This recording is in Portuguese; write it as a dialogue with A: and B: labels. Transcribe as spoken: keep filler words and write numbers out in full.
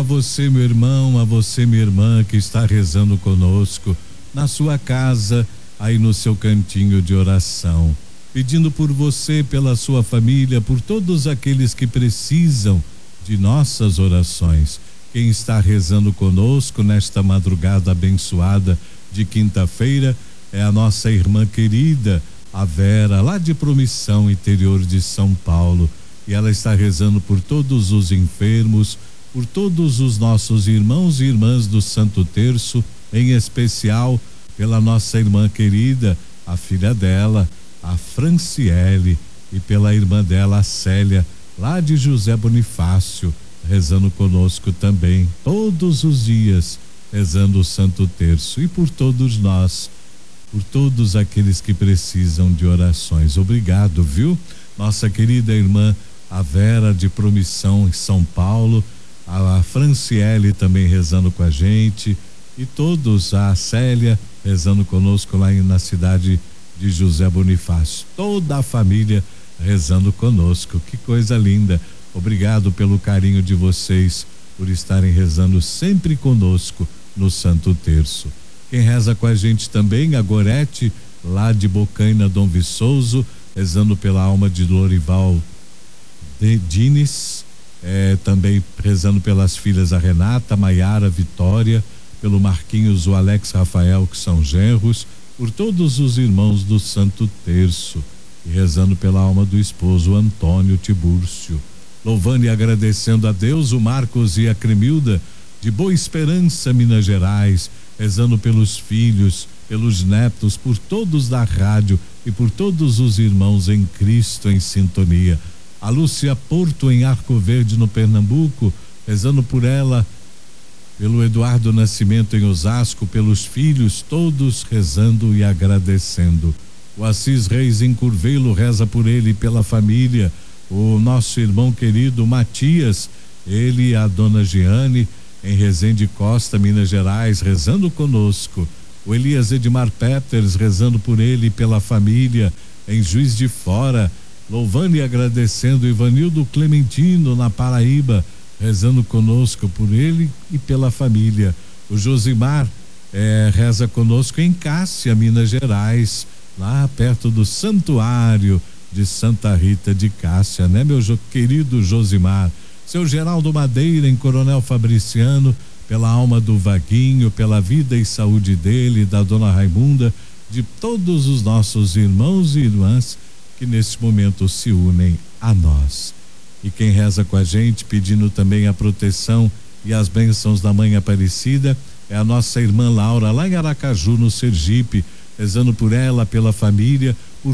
A: você, meu irmão, a você, minha irmã, que está rezando conosco na sua casa, aí no seu cantinho de oração, pedindo por você, pela sua família, por todos aqueles que precisam de nossas orações. Quem está rezando conosco nesta madrugada abençoada de quinta-feira é a nossa irmã querida, a Vera, lá de Promissão, interior de São Paulo, e ela está rezando por todos os enfermos, por todos os nossos irmãos e irmãs do Santo Terço, em especial pela nossa irmã querida, a filha dela, a Franciele, e pela irmã dela, a Célia, lá de José Bonifácio, rezando conosco também, todos os dias, rezando o Santo Terço, e por todos nós, por todos aqueles que precisam de orações. Obrigado, viu? Nossa querida irmã, a Vera de Promissão, em São Paulo, a Franciele também rezando com a gente, e todos, a Célia rezando conosco lá na cidade de José Bonifácio, toda a família rezando conosco. Que coisa linda. Obrigado pelo carinho de vocês, por estarem rezando sempre conosco no Santo Terço. Quem reza com a gente também, a Gorete, lá de Bocaina, Dom Viçoso, rezando pela alma de Lorival de Dines, é, também rezando pelas filhas, a Renata, Maiara, Vitória, pelo Marquinhos, o Alex Rafael, que são genros, por todos os irmãos do Santo Terço, e rezando pela alma do esposo Antônio Tibúrcio. Louvando e agradecendo a Deus, o Marcos e a Cremilda de Boa Esperança, Minas Gerais, rezando pelos filhos, pelos netos, por todos da rádio e por todos os irmãos em Cristo em sintonia. A Lúcia Porto, em Arco Verde, no Pernambuco, rezando por ela, pelo Eduardo Nascimento, em Osasco, pelos filhos, todos rezando e agradecendo. O Assis Reis, em Curvelo, reza por ele e pela família. O nosso irmão querido Matias, ele e a dona Giane, em Resende Costa, Minas Gerais, rezando conosco. O Elias Edmar Peters, rezando por ele e pela família, em Juiz de Fora, louvando e agradecendo. Ivanildo Clementino, na Paraíba, rezando conosco por ele e pela família. O Josimar eh, reza conosco em Cássia, Minas Gerais, lá perto do Santuário de Santa Rita de Cássia, né, meu jo, querido Josimar? Seu Geraldo Madeira, em Coronel Fabriciano, pela alma do Vaguinho, pela vida e saúde dele, da dona Raimunda, de todos os nossos irmãos e irmãs que neste momento se unem a nós. E quem reza com a gente, pedindo também a proteção e as bênçãos da Mãe Aparecida, é a nossa irmã Laura, lá em Aracaju, no Sergipe, rezando por ela, pela família,